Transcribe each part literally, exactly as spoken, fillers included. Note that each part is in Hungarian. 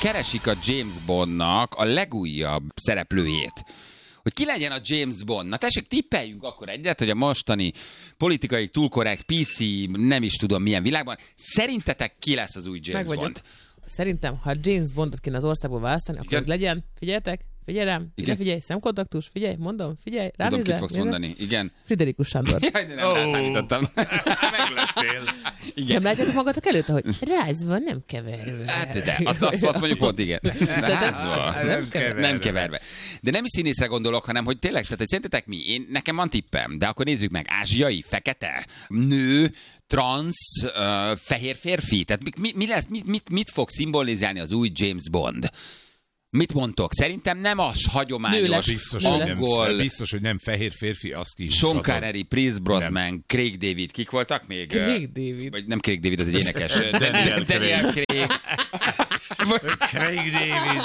keresik a James Bondnak a legújabb szereplőjét. Hogy ki legyen a James Bond. Na tessék, tippeljünk akkor egyet, hogy a mostani politikai túlkorrekt pé cé, nem is tudom milyen világban, szerintetek ki lesz az új James Meg Bond? Szerintem, ha James Bondot kéne az országból választani, akkor ez legyen, figyeljetek, figyelj rám, figyelj, figyelj, szemkontaktus, figyelj, mondom, figyelj, rám Tudom, nézel, kit fogsz mondani, igen. Friderikus Sándor. Jaj, de nem oh. rászállítottam. Megleptél. Igen. Nem látjátok magatok előtte, hogy rázva, nem keverve. Hát, de azt, azt, azt mondjuk pont igen. Rázva, nem keverve. Nem keverve. De nem is színészre gondolok, hanem hogy tényleg, tehát hogy szerintetek mi? Én, nekem van tippem, de akkor nézzük meg. Ázsiai, fekete, nő, transz, uh, fehér férfi. Tehát mi, mi lesz, mit, mit, mit fog szimbolizálni az új James Bond? Mit mondtok? Szerintem nem az hagyományos biztos, angol... Hogy nem, biztos, hogy nem fehér férfi, az ki. Sean Connery, Pierce Brosnan, Craig David, kik voltak még? Craig David. Vagy nem Craig David, az egy énekes. Daniel Daniel Craig. Craig David.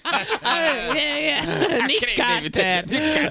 Nick Carter.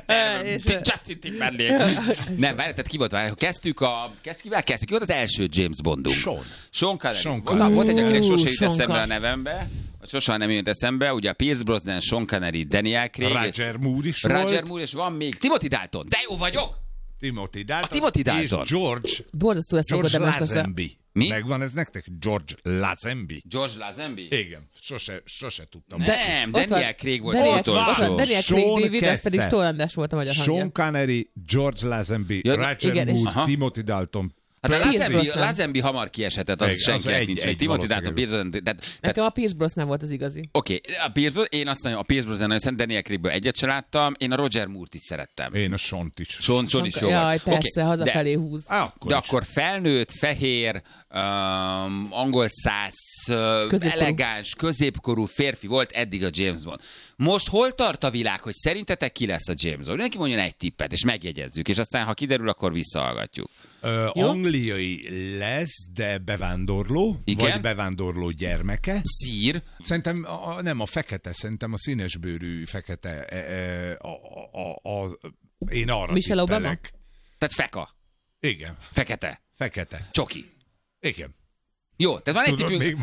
Justin Timberlake. Nem, várj, tehát ki volt? Várj, kezdtük a... Kivel kezdtük? Ki volt az első James Bondunk? Sean. Sean Connery. Sean Volt, volt egy, akinek sose jut Sean eszembe a Connery. nevembe. Sosem nem jött eszembe. Ugye a Pierce Brosnan, Sean Connery, Daniel Craig. Roger Moore is Roger volt. Moore, és van még Timothy Dalton. De jó vagyok! Timothy Dalton. A Timothy Dalton. És George. Borzasztó ezt George szokott, de most Lazenby. Mi? Megvan ez nektek? George Lazenby. George Lazenby? Igen, sose, sose tudtam. Nem, Ott Daniel van- Craig volt Daniel, az utolsó. ott van Daniel Craig Sean David, ez pedig kezdte. Stoll András volt a magyar hangja. Sean Connery, George Lazenby, Ja, Roger igen, és- Moore, Aha. Timothy Dalton. Hát a Pierce Lazenby, Brosnan. Lazenby hamar kiesetett, az Egy- az senkinek egy- nincs. egy Meg Timothy Dalton, valószínűleg. Pierce Brosnan, tehát, tehát Nekem a Pierce Brosnan volt az igazi. oké, okay, a Pierce Brosnan, én azt mondom, a Pierce Brosnan, nagyon Daniel Craigből egyet se láttam, én a Roger Moore-t is szerettem. Én a Sean-t is. Sean, Sean is jó Jaj, volt. persze, Oké, hazafelé de- húz. Á, akkor De is. akkor felnőtt, fehér, um, angol száz, uh, Középkorú. elegáns, középkorú férfi volt eddig a James Bond. Most hol tart a világ, hogy szerintetek ki lesz a James Bond? Mindenki mondjon egy tippet, és megjegyezzük, és aztán, ha kiderül, akkor visszahallgatjuk. Ö, Jó? angliai lesz, de bevándorló, Igen? vagy bevándorló gyermeke. Szír, Szerintem a, nem a fekete, szerintem a színesbőrű fekete. E, e, a, a, a, a, én arra Michelle Obama? tippelek. tehát feka, Igen, fekete, fekete. csoki. Igen. Jó, tehát van egy Tudod tippünk.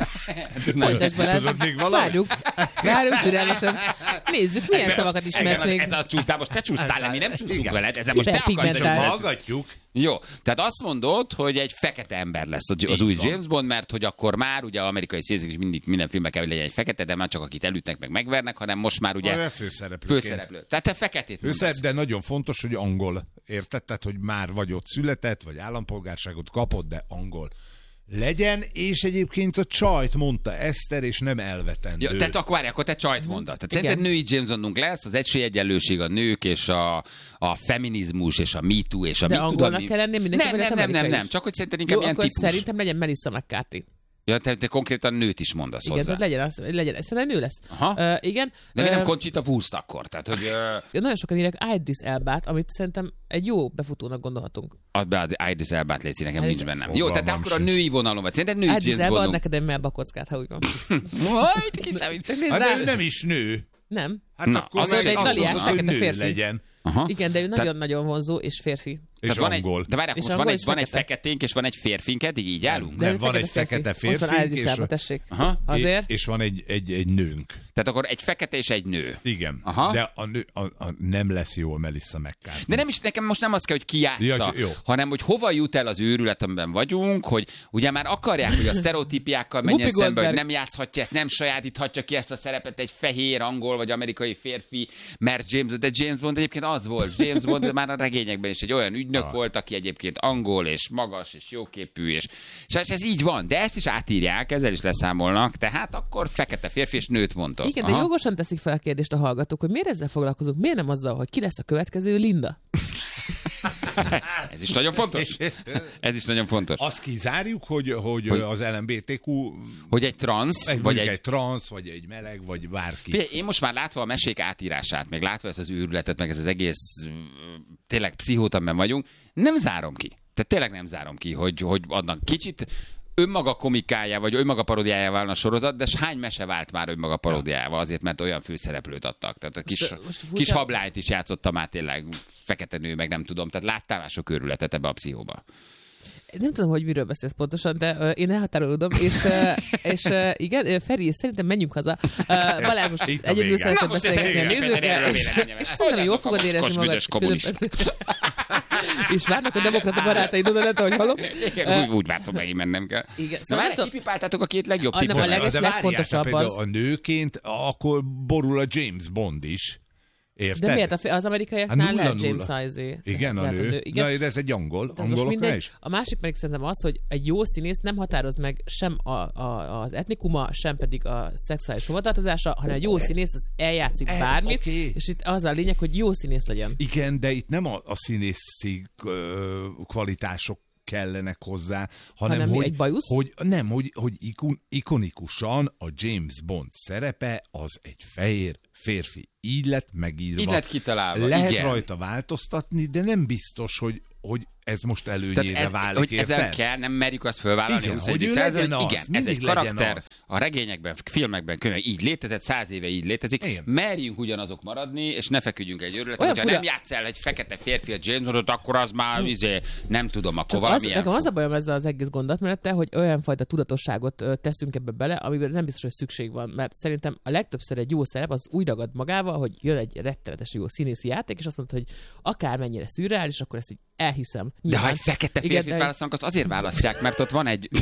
még, Folytasd Balázs. tudod még valamit? Várjuk. Várjuk türelmesen. Nézzük, milyen szavakat ismersz ez, még. ez a csúsztál, most te csúsztál le, mi nem csúszunk veled, ezzel most te akarsz. Hiperpigmentált. csúszni. Hallgatjuk. Jó, tehát azt mondod, hogy egy fekete ember lesz az Így új van. James Bond, mert hogy akkor már ugye amerikai színészek is mindig minden filmben kell, hogy legyen egy fekete, de már csak akit elütnek, meg megvernek, hanem most már ugye Ugye, főszereplőként. főszereplő. Tehát te feketét Főszerep, mondasz. de nagyon fontos, hogy angol. Érted? Tehát, hogy már vagy ott született, vagy állampolgárságot kapott, de angol legyen, és egyébként a csajt mondta Eszter, és nem elvetendő. Ja, tehát akkor várj, akkor te csajt mondasz. Tehát Igen. szerinted női James Bondunk lesz, az esélyegyenlőség, a nők és a, a feminizmus és a Me Too és a De mit tudom angolnak mi. kell lenni mindenki, Nem, vagy nem, lehet nem, nem, amerikai nem, is? csak hogy szerinted inkább Jó, ilyen akkor típus. szerintem legyen Melissa McCarthy. Ja, te, te konkrétan nőt is mondasz Igen, hozzá. hogy legyen, az, legyen, szerintem nő lesz. Aha. Uh, igen. De mi nem Ö, Conchita Wurst akkor? Tehát, hogy uh, Nagyon sokan írják Idris Elbát, amit szerintem egy jó befutónak gondolhatunk. add be az Idris Elbát, légy nekem Ez- nincs bennem. Jó, Fogalmam tehát akkor a sincs. női vonalon vagy. Szerinted női Idris James Elba ad Bondunk? neked egy melbakockát, ha úgy van. Majd kisebb. Csak nézd Hát rá. de ő nem is nő. Nem. Hát Na, akkor az meg egy azt Daliás, mondod, hogy fekete nő férfi. legyen. Aha. Igen, de ő Tehát- nagyon-nagyon vonzó és férfi. És Tehát van angol. egy, de várj, akkor És most van angol egy, és van egy fekete. feketénk, és van egy férfink, eddig így állunk? De Nem, ő van egy fekete Ott van férfink, Idris és- Elba, tessék. Aha. Azért. És van egy, egy, egy nőnk. Tehát akkor egy fekete és egy nő. Igen. Aha. De a nő a, a nem lesz jó a Melissa McCarthy. De nem is, nekem most nem az kell, hogy ki játsza, Ja, jó. hanem hogy hova jut el az őrület, amiben vagyunk, hogy ugye már akarják, hogy a sztereotípiákkal menjen Whoopi szembe, hogy Goldberg. nem játszhatja ezt, nem sajátíthatja ki ezt a szerepet egy fehér, angol vagy amerikai férfi, mert James, de James Bond egyébként az volt. James Bond már a regényekben is egy olyan ügynök Ah. volt, aki egyébként angol és magas és jóképű, és, és ez, ez így van, de ezt is átírják, ezzel is leszámolnak, tehát akkor fekete férfi és nőt mondtok. Igen, de Aha. jogosan teszik fel a kérdést a hallgatók, hogy miért ezzel foglalkozunk, miért nem azzal, hogy ki lesz a következő Linda? Ez is nagyon fontos. Ez is nagyon fontos. Azt kizárjuk, hogy, hogy, Hogy- az el em bé té kú Hogy egy transz, egy, vagy egy, egy egy transz, vagy egy meleg, vagy bárki. Figyelj, én most már látva a mesék átírását, meg látva ezt az őrületet, meg ez az egész mm, tényleg pszichót, amiben vagyunk, nem zárom ki. Tehát tényleg nem zárom ki, hogy, hogy adnak kicsit önmaga komikája, vagy önmaga paródiája válna a sorozat, de s hány mese vált már önmaga paródiával azért, mert olyan főszereplőt adtak. Tehát a kis, Most- most furcsa- kis hablányt is játszottam már tényleg, fekete nő, meg nem tudom. Tehát láttál már sok őrületet ebbe a pszichóba. Nem tudom, hogy miről beszélsz pontosan, de uh, én elhatárolódom, és, uh, és uh, igen, Feri, szerintem menjünk haza. Uh, Balázs most egyedül szeretett beszélgetni a nézőkkel, és, és szerintem jól fogod érezni magad. És várnak a demokrata barátaid oda lett, ahogy hallom. Igen, úgy, úgy vártam, megint mennem kell. Igen. Na már kipipáltátok a két legjobb tippot. A leges legfontosabb az. A nőként akkor borul a James Bond is. Érted? De miért? Az amerikaiaknál lehet James Izé. Igen, a nő. Igen. Na, de ez egy angol. Angoloknál is? A másik pedig szerintem az, hogy egy jó színész nem határoz meg sem a, a, az etnikuma, sem pedig a szexuális hovatartozása, hanem egy jó színész az eljátszik bármit, okay. És itt az a lényeg, hogy jó színész legyen. Igen, de itt nem a, a színészi kvalitások kellenek hozzá, hanem, hanem hogy, hogy nem, hogy, hogy ikon, ikonikusan a James Bond szerepe az egy fehér férfi. Így lett megírva. Így lett kitalálva. Lehet igen. rajta változtatni, de nem biztos, hogy, hogy ez most előnyére ez, válik. Hogy ezzel kell, nem merjük azt fölvállalni. Igen, hogy század, igen, ez egy karakter. Az. A regényekben, filmekben, könyvekben így létezett, száz éve így létezik. Igen. Merjünk ugyanazok maradni, és ne feküdjünk egy őrületet. Hogyha fura... nem játsz el egy fekete férfi a James Bondot, akkor az már hm. izé, nem tudom, akkor valamilyen... Nekem az a bajom ezzel az egész gondolatmenettel, hogy olyan fajta tudatosságot teszünk ebbe bele, amiben nem biztos, hogy szükség van. Mert szerintem a legtöbbször egy jó szerep az úgy ragad magával, hogy jön egy rettenetesen jó színészi játék, és azt mondod, hogy akármennyire szürreális, akkor ezt így elhiszem. De ha egy fekete férfit igen, választanak, azt azért választják, mert ott van egy...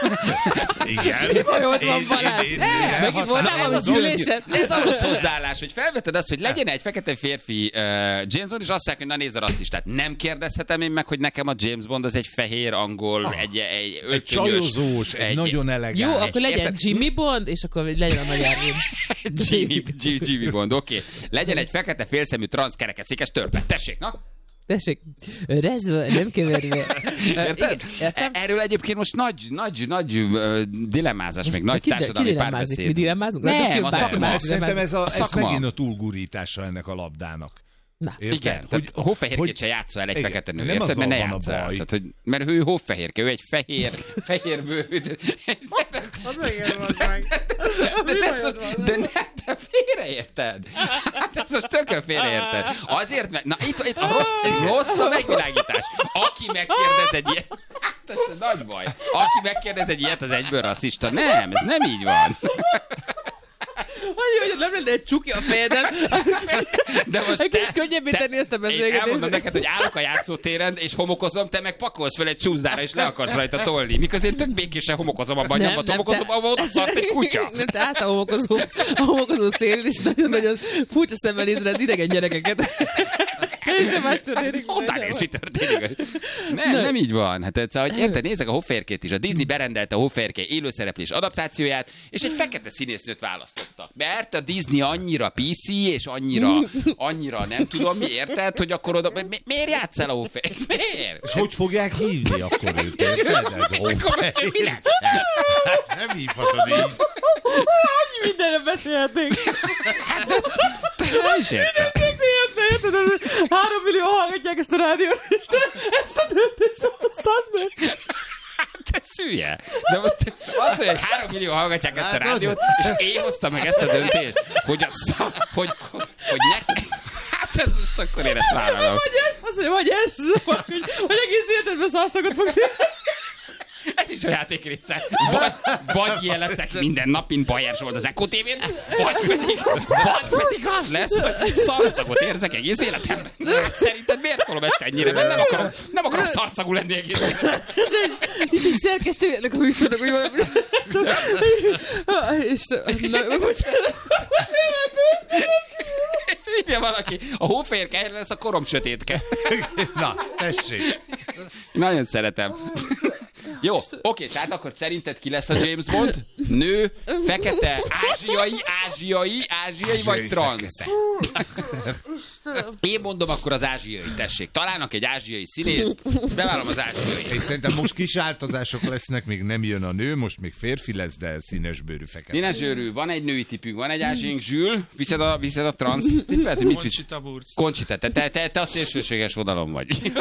Igen. Mi baj, ott van Balázs? Megint voltál az a szülésen? Ez ahhoz hozzáállás, hogy felveted azt, hogy legyen egy fekete férfi uh, James Bond, és azt mondják, hogy na nézd a rasszistát. Nem kérdezhetem én meg, hogy nekem a James Bond az egy fehér, angol, ah, egy, egy öltönyös... Egy csajozós, egy, egy nagyon elegáns. Jó, akkor legyen érted? Jimmy Bond, és akkor legyen a magyar Jimmy, Jimmy Bond, oké. Okay. Legyen egy fekete félszemű transzkerekeszékes törpe. Tessék, na? Tessék, rezve, nem keverve. Érted? Erről egyébként most nagy, nagy, nagy uh, dilemmázás, még nagy társadalmi párbeszéd. Mi dilemmázunk? Nem, a szakma. Szerintem ez, a, ez megint a túlgurítása ennek a labdának. Na. Igen, hogy, a hófehérkét se játszol el egy igen, fekete nő, érted? Mert ne játszol el. Tehát, hogy, mert ő hófehérke, ő egy fehér, fehér bőrű. Az igen van meg. De, de, de ne, te félreérted. Hát ezt most tökre félreérted. Azért, mert, na itt, itt a rossz, rossz a megvilágítás. Aki megkérdez egy ilyet, hát ez nagy baj. Aki megkérdez egy ilyet, az egyből rasszista. Nem, ez nem így van. Annyi, hogy nem lenne egy csuki a fejeden. De most egy kicsit könnyebbé tenni ezt a beszélgetést. Én elmondom neked, hogy állok a játszótéren, és homokozom, te meg pakolsz fel egy csúszdára, és le akarsz rajta tolni. Miközben én tök békésen homokozom abban, a nyomban homokozom, ahol oda szart egy kutya. Nem, te állsz a homokozó, a homokozó szélén, és nagyon-nagyon furcsa szemmel nézd az idegen gyerekeket. És más történik. Otánéz, mi történik. Nem, nem így van. Hát egyszer, hogy érted, nézzek a hófehérkét is. A Disney berendelte a hófehérke élőszereplés adaptációját, és egy fekete színésznőt választottak. Mert a Disney annyira pé cé, és annyira, annyira nem tudom mi, érted, hogy akkor oda... Mi, miért játsz el a hófehérkét? Miért? És hogy fogják hívni akkor őt? Mi lesz? Nem hívhatod így. Annyi mindenre beszélhetnénk. Nem is értem. Három millió hallgatják ezt a rádiót, és te ezt a döntést hoztad meg. Te szülje. De most az, hogy három millió hallgatják ezt a rádiót, és én hoztam meg ezt a döntést, hogy a szak, hogy, hogy, hogy nekem... Hát ez most akkor én ezt vállalom. Vagy ez, az, hogy vagy ez, hogy, hogy egész életedben szarszagot fogsz ez is a játék része. Vagy, vagy ilyen leszek minden nap, mint Bajer Zsolt az Echo té vén, vagy pedig, vagy pedig az lesz, hogy szarszagot érzek egész életemben. Szerinted miért tolom ezt ennyire? Mert nem akarok, nem akarok szarszagú lenni egész életemben. Nincs egy szerkesztő ennek a műsornak, hogy valami... Istenem, bocsánat. És írja valaki, a hófehérke helyre lesz a korom sötétke. Na, tessék. Nagyon szeretem. Jó, oké, tehát akkor szerinted ki lesz a James Bond? Nő, fekete, ázsiai, ázsiai, ázsiai vagy transz? Én mondom akkor az ázsiai, tessék. Találnak egy ázsiai színészt, bevállalom az ázsiai. Én szerintem most kis változások lesznek, még nem jön a nő, most még férfi lesz, de színesbőrű fekete. Színesbőrű, van egy női tipünk, van egy ázsiaink, Zsül, viszed a, viszed a transz tippet? Conchita Wurst. Conchita, te, te, te, te a szélsőséges oldalon vagy.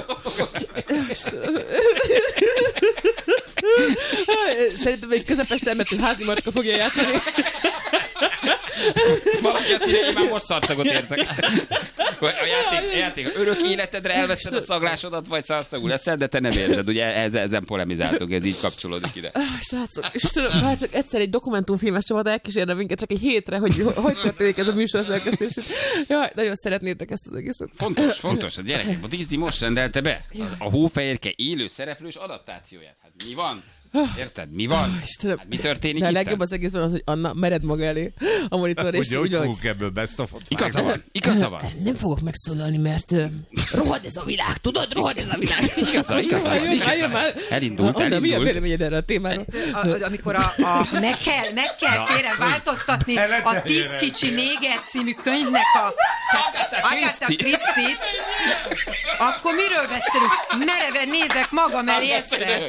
Szerintem egy közepes termetű házi macska fogja játszani. Valaki azt írja, hogy már most szarszagot érzek. A játék, a játék örök életedre elveszed a szaglásodat, vagy szarszagú leszel, de te nem érzed. Ugye ezen, ezen polemizáltunk, ez így kapcsolódik ide. Srácok, Istenem, hát csak egyszer egy dokumentumfilmes csapat elkísérne minket csak egy hétre, hogy hogy történik ez a műsor szerkesztés. Jaj, nagyon szeretnétek ezt az egészet. Fontos, fontos. A gyerekek, a Disney most rendelte be a Hófehérke élő szereplős adaptációját. Hát mi van? Érted? Mi van? Istenem. Hát mi történik de itt? a legjobb az egészben az, hogy Anna mered maga elé a monitor, és hogy fogunk ebből beszofot. Igaza van, igaza van. Nem fogok megszólalni, mert uh, rohad ez a világ, tudod? Rohad ez a világ. Igaza, igaza van. Elindult, Anna, elindult. mi a véleményed erre a témáról? Amikor a, a meg kell, meg kell kérem változtatni a Tíz kicsi néger című könyvnek a Agatha Christie-t, akkor miről beszélünk? Mereven nézek magam elé ezt.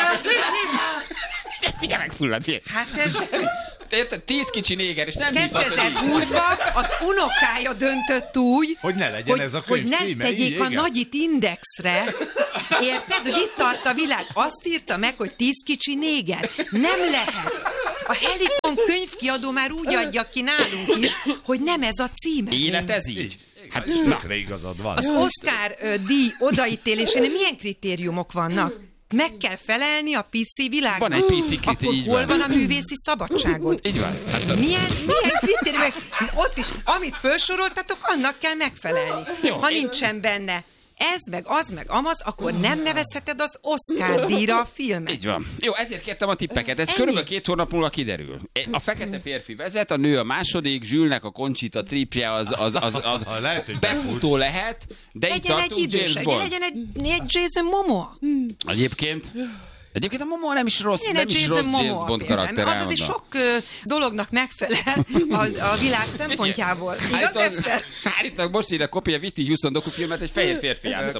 Figyelj meg, fullad, figyelj. Hát ez... Érted? Tíz kicsi néger, és nem kétezer-húszban az unokája döntött úgy, hogy ne legyen hogy, ez a könyv hogy ne címe, tegyék így, a igen. Nagyit Indexre. Érted? Hogy itt tart a világ. Azt írta meg, hogy tíz kicsi néger. Nem lehet. A Helikon könyvkiadó már úgy adja ki nálunk is, hogy nem ez a címe. Élet ez így? így. Hát, na. igazad van. Az Oscar uh, díj odaítélésénél milyen kritériumok vannak? Meg kell felelni a pé cé világban. Van egy pé cé kritérium, Akkor így hol van. van a művészi szabadságot? Így van. Hát, Milyen, milyen kritériumok? Ott is, amit felsoroltatok, annak kell megfelelni. Jó. Ha nincsen benne ez, meg az, meg amaz, akkor nem nevezheted az Oscar díjra a filmet. így van. Jó, ezért kértem a tippeket. Ez Ennyi? körülbelül két hónap múlva kiderül. A fekete férfi vezet, a nő a második, Zsülnek a Conchita tripje az, az, az, az, az lehet, hogy befutó lehet, de itt Legyen egy tartunk idős, James Bond. legyen egy, egy Jason Momoa. Egyébként Egyébként a Momoa nem is rossz, Én nem is rossz Momoa James Bond például, karakter. az azért sok ö, dolognak megfelel a, a világ szempontjából. Igaz, Eszter? Állítanak most ide kopja Vitti Houston dokufilmet, egy fehér férfi játsza.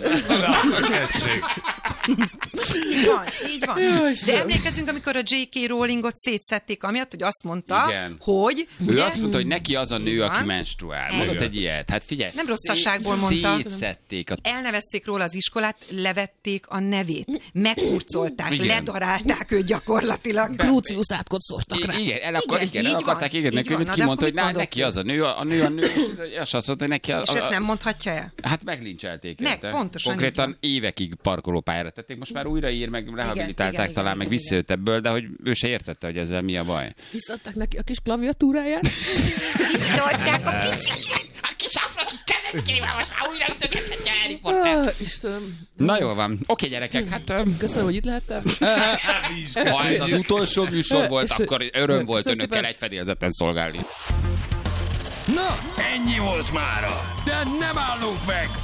Így van, így van. De emlékezünk, amikor a jé ká Rowlingot szétszették, amiatt, hogy azt mondta, igen. hogy... Ő ugye, azt mondta, hogy neki az a nő, aki van. menstruál. Igen. Mondott egy ilyet. Hát figyelj. Nem rosszaságból mondta. Szétszették a... Elnevezték róla az iskolát, levették a nevét, megkurcolták, Igen. ledarálták őt gyakorlatilag. Crucius átkot szórtak rá. Igen, el, akar, Igen, igen, így el akarták van, égetni így a könyvet, van. Na, ki de mondta, hogy akkor na, mit neki mondott az a nő, a nő a nő, és azt mondta, hogy neki a, És ezt nem mondhatja el? Hát meglincselték. Meg, érte. pontosan Konkrétan így évekig parkolópályára tették. Most már újra ír, meg rehabilitálták igen, talán, igen, meg igen, visszajött ebből, de hogy ő se értette, hogy ezzel mi a baj. Visszadták neki a kis klaviatúráját. Visszaadják a picikét. A kis afraki kezecskével most már újra ütögethetja Harry Potter. Ah, Istenem. Na jól van. Oké, gyerekek, hát... Um, Köszönöm, hogy itt lehettem. ha ez az utolsó műsor volt, És- akkor öröm volt Köszönöm önökkel szépen. egy fedélzeten szolgálni. Na, ennyi volt mára. De nem állunk meg!